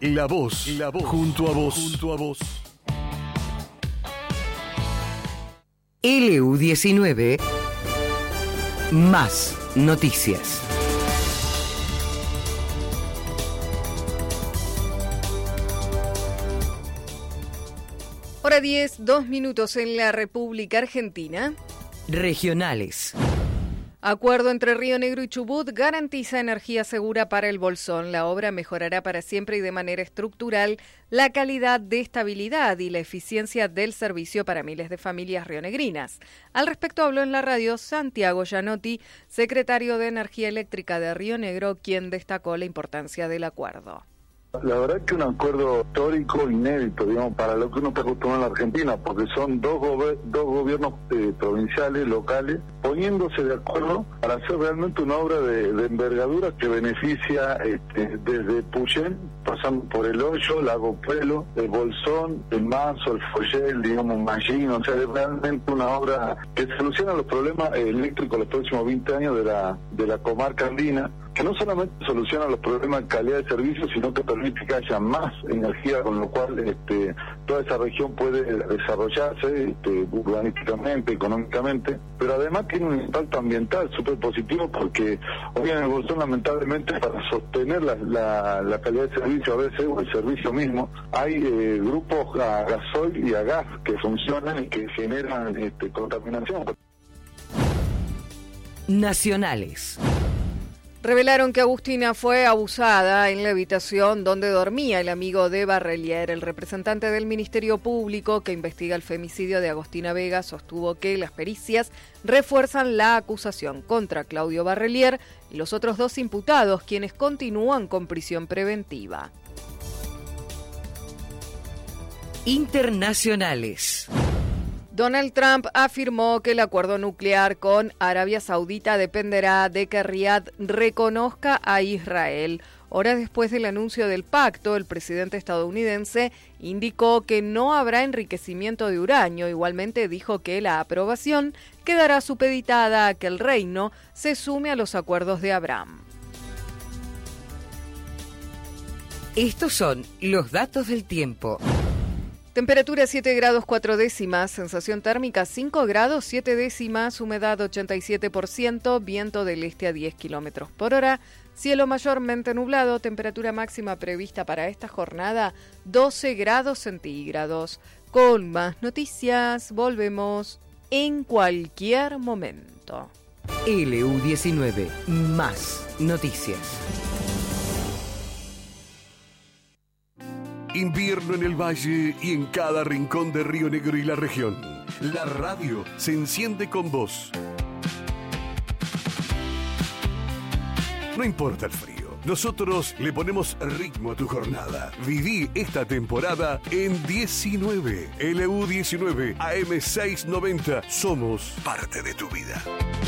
La voz, junto a vos. LU19 más noticias. Hora 10, 2 minutos en la República Argentina. Regionales. Acuerdo entre Río Negro y Chubut garantiza energía segura para el Bolsón. La obra mejorará para siempre y de manera estructural la calidad de estabilidad y la eficiencia del servicio para miles de familias rionegrinas. Al respecto habló en la radio Santiago Gianotti, secretario de Energía Eléctrica de Río Negro, quien destacó la importancia del acuerdo. La verdad es que un acuerdo histórico, inédito, digamos, para lo que uno está acostumbrado en la Argentina, porque son dos gobiernos provinciales, locales, poniéndose de acuerdo para hacer realmente una obra de envergadura que beneficia desde Puyén, pasando por El Hoyo, Lago Puelo, el Bolsón, el Manso, el Follel, digamos, Mallín, o sea, es realmente una obra que soluciona los problemas eléctricos los próximos 20 años de la comarca andina, que no solamente soluciona los problemas de calidad de servicio, sino que permite que haya más energía, con lo cual toda esa región puede desarrollarse urbanísticamente, económicamente, pero además tiene un impacto ambiental súper positivo, porque hoy en el Bolsón, lamentablemente, para sostener la calidad de servicio, a veces, o el servicio mismo, hay grupos a gasoil y a gas que funcionan y que generan contaminación. Nacionales. Revelaron que Agustina fue abusada en la habitación donde dormía el amigo de Barrelier. El representante del Ministerio Público que investiga el femicidio de Agostina Vega sostuvo que las pericias refuerzan la acusación contra Claudio Barrelier y los otros 2 imputados, quienes continúan con prisión preventiva. Internacionales. Donald Trump afirmó que el acuerdo nuclear con Arabia Saudita dependerá de que Riad reconozca a Israel. Horas después del anuncio del pacto, el presidente estadounidense indicó que no habrá enriquecimiento de uranio. Igualmente dijo que la aprobación quedará supeditada a que el reino se sume a los acuerdos de Abraham. Estos son los datos del tiempo. Temperatura 7 grados 4 décimas, sensación térmica 5 grados 7 décimas, humedad 87%, viento del este a 10 kilómetros por hora, cielo mayormente nublado, temperatura máxima prevista para esta jornada 12 grados centígrados. Con más noticias, volvemos en cualquier momento. LU19, más noticias. Invierno en el valle y en cada rincón de Río Negro y la región. La radio se enciende con vos. No importa el frío, nosotros le ponemos ritmo a tu jornada. Viví esta temporada en 19. LU19, AM690. Somos parte de tu vida.